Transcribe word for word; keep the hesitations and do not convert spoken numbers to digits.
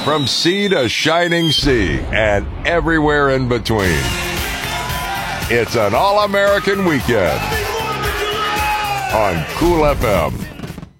From sea to shining sea and everywhere in between. It's an all-American weekend on Cool F M.